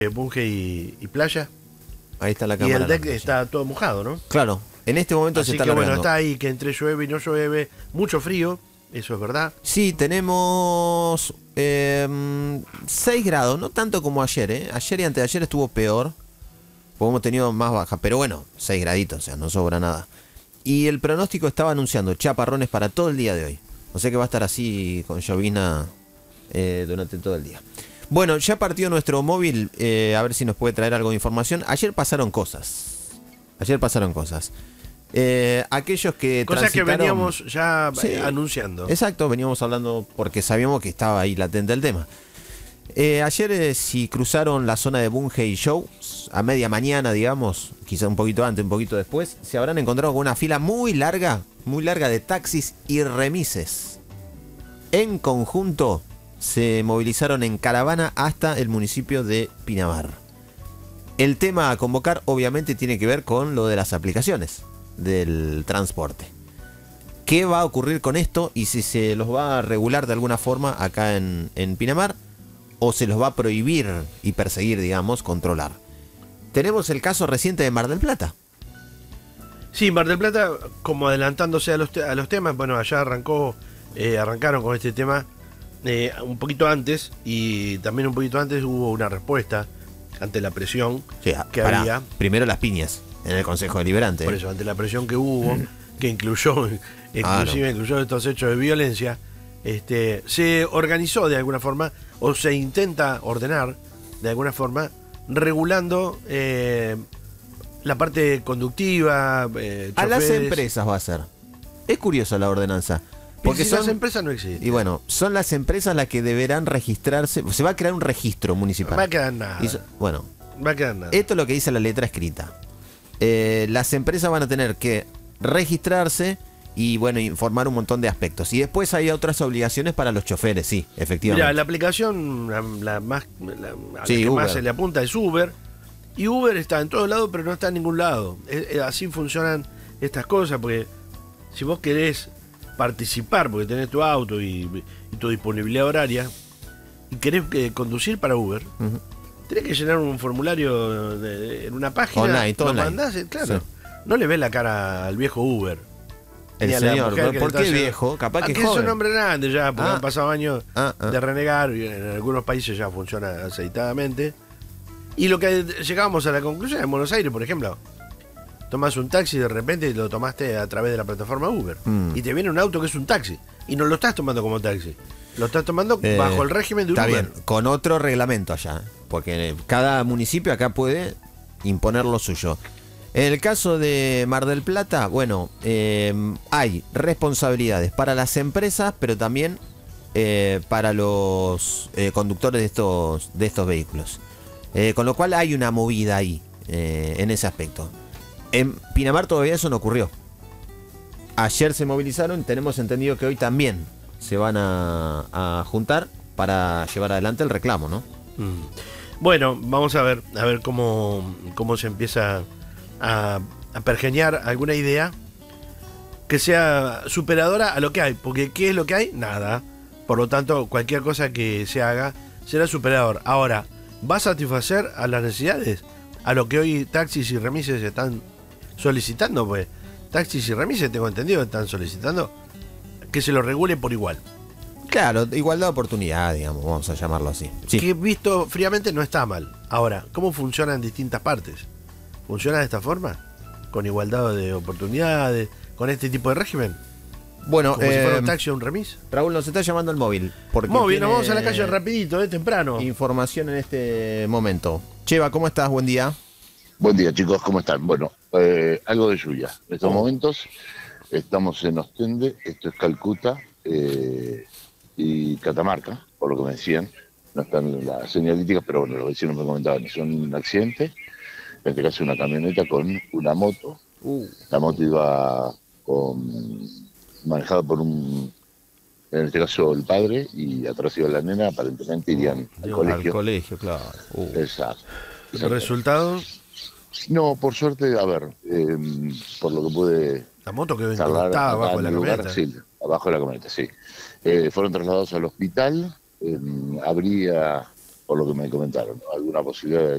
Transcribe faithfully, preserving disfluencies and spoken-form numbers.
Bunge y, y playa. Ahí está la Y cámara. el deck está todo mojado, ¿no? Claro, en este momento Así se está que bueno, largando. está ahí que entre llueve y no llueve, mucho frío, eso es verdad. Sí, tenemos eh, seis grados, no tanto como ayer, ¿eh? Ayer y antes de ayer estuvo peor, porque hemos tenido más baja, pero bueno, seis graditos, o sea, no sobra nada. Y el pronóstico estaba anunciando chaparrones para todo el día de hoy. O sea que va a estar así con llovizna eh, durante todo el día. Bueno, ya partió nuestro móvil, eh, a ver si nos puede traer algo de información. Ayer pasaron cosas. Ayer pasaron cosas. Eh, aquellos que Cosas que transitaron- veníamos ya Sí, eh, anunciando. Exacto, veníamos hablando porque sabíamos que estaba ahí latente el tema. Eh, ayer eh, si cruzaron la zona de Bunge y Show, a media mañana, digamos, quizá un poquito antes, un poquito después, se habrán encontrado con una fila muy larga, muy larga de taxis y remises. En conjunto se movilizaron en caravana hasta el municipio de Pinamar. El tema a convocar obviamente tiene que ver con lo de las aplicaciones del transporte. ¿Qué va a ocurrir con esto y si se los va a regular de alguna forma acá en, en Pinamar o se los va a prohibir y perseguir, digamos, controlar? Tenemos el caso reciente de Mar del Plata. Sí, Mar del Plata, como adelantándose a los, te- a los temas, bueno, allá arrancó, eh, arrancaron con este tema eh, un poquito antes y también un poquito antes hubo una respuesta ante la presión Sí, que pará, había. primero las piñas en el Consejo Deliberante. Por eso, ante la presión que hubo, que incluyó, inclusive Claro. incluyó estos hechos de violencia, este, se organizó de alguna forma, o se intenta ordenar de alguna forma, regulando eh, la parte conductiva, eh, A las choferes. empresas va a ser. Es curiosa la ordenanza. Porque si son, las empresas no existen. y bueno, son las empresas las que deberán registrarse. Se va a crear un registro municipal. No va a quedar nada. Y so- bueno, Va a quedar nada. esto es lo que dice la letra escrita. Eh, las empresas van a tener que registrarse y bueno, informar un montón de aspectos. Y después hay otras obligaciones para los choferes, sí, efectivamente. Mira, la aplicación la, la más, la, a la Sí, que Uber. más se le apunta es Uber. Y Uber está en todos lados, pero no está en ningún lado. Es- es- así funcionan estas cosas, porque si vos querés participar, porque tenés tu auto y, y tu disponibilidad horaria, y querés eh, conducir para Uber, Ujú. tenés que llenar un formulario de- de- en una página. Online, todo lo online. mandás, eh, claro. Sí. No le ves la cara al viejo Uber. El ni a la señor, mujer que le ¿por está qué haciendo- viejo? Capaz que Aquí es joven. un hombre grande ya, porque Ah. han pasado años Ah, ah. de renegar, y en algunos países ya funciona aceitadamente. Y lo que llegábamos a la conclusión, en Buenos Aires, por ejemplo, tomás un taxi de repente y lo tomaste a través de la plataforma Uber. Mm. Y te viene un auto que es un taxi. Y no lo estás tomando como taxi. Lo estás tomando Eh, bajo el régimen de un Está Uber. bien, con otro reglamento allá. Porque cada municipio acá puede imponer lo suyo. En el caso de Mar del Plata, bueno, eh, hay responsabilidades para las empresas, pero también eh, para los eh, conductores de estos, de estos vehículos. Eh, con lo cual hay una movida ahí, eh, en ese aspecto. En Pinamar todavía eso no ocurrió. Ayer se movilizaron, tenemos entendido que hoy también se van a, a juntar para llevar adelante el reclamo, ¿no? Mm. Bueno, vamos a ver, a ver cómo, cómo se empieza a, a pergeñar alguna idea que sea superadora a lo que hay. Porque ¿qué es lo que hay? Nada. Por lo tanto, cualquier cosa que se haga será superador. Ahora, ¿va a satisfacer a las necesidades? A lo que hoy taxis y remises están solicitando, pues. Taxis y remises, tengo entendido, están solicitando que se lo regule por igual. Claro, igualdad de oportunidad, digamos, vamos a llamarlo así. Sí. Que visto fríamente no está mal. Ahora, ¿cómo funciona en distintas partes? ¿Funciona de esta forma? ¿Con igualdad de oportunidades? ¿Con este tipo de régimen? Bueno, ¿Como si fuera eh, un taxi o un remis? Raúl nos está llamando el móvil. Porque Móvil, nos tiene vamos a la calle rapidito, ¿eh? Temprano. información en este momento. Cheva, ¿cómo estás? Buen día. Buen día, chicos, ¿cómo están? Bueno, eh, algo de lluvia. En estos Oh. momentos estamos en Ostende, esto es Calcuta eh, y Catamarca, por lo que me decían. No están las señalíticas, pero bueno, los vecinos me comentaban que son un accidente. En este caso, una camioneta con una moto. Uh, La moto iba con, manejada por un, en este caso, el padre, y atrás iba la nena, aparentemente irían al al colegio. colegio, claro. Uh. Exacto. ¿El resultado? No, por suerte, a ver, eh, por lo que pude La moto quedó charlar incrustada acá abajo de en la el lugar, camioneta. sí, abajo de la camioneta, sí. Eh, fueron trasladados al hospital, eh, habría por lo que me comentaron. Alguna posibilidad de